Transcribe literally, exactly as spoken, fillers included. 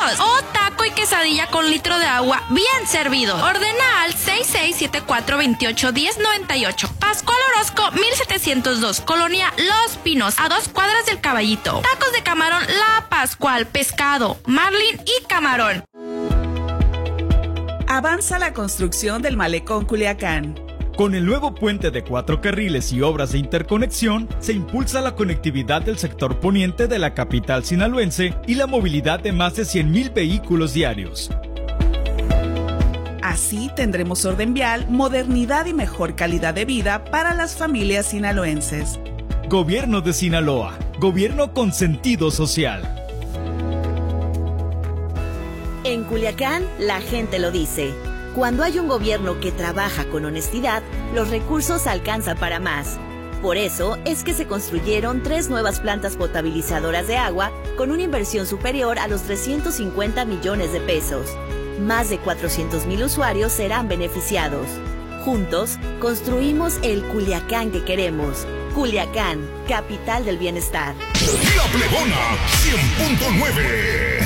O taco y quesadilla con litro de agua bien servido. Ordena al seis seis siete cuatro dos ocho uno cero nueve ocho. Pascual Orozco mil setecientos dos, Colonia Los Pinos, a dos cuadras del Caballito. Tacos de camarón La Pascual, pescado, marlin y camarón. Avanza la construcción del Malecón Culiacán. Con el nuevo puente de cuatro carriles y obras de interconexión, se impulsa la conectividad del sector poniente de la capital sinaloense y la movilidad de más de cien mil vehículos diarios. Así tendremos orden vial, modernidad y mejor calidad de vida para las familias sinaloenses. Gobierno de Sinaloa, gobierno con sentido social. En Culiacán, la gente lo dice. Cuando hay un gobierno que trabaja con honestidad, los recursos alcanzan para más. Por eso es que se construyeron tres nuevas plantas potabilizadoras de agua con una inversión superior a los trescientos cincuenta millones de pesos. Más de cuatrocientos mil usuarios serán beneficiados. Juntos, construimos el Culiacán que queremos. Culiacán, capital del bienestar. La Plebona cien punto nueve.